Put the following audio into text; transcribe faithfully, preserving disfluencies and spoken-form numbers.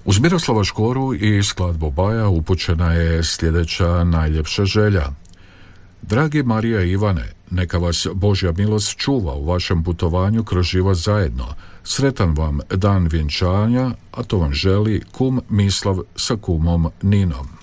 Uz Miroslava Škoru i skladbu Baja upućena je sljedeća najljepša želja. Dragi Marija i Ivane, neka vas Božja milost čuva u vašem putovanju kroz život zajedno. Sretan vam dan vjenčanja, a to vam želi kum Mislav sa kumom Ninom.